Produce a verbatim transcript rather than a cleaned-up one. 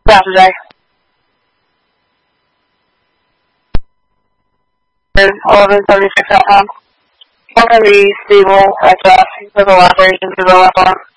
Saturday. eleven seventy-six outbound. One can be stable at uh, for the last version to the left arm.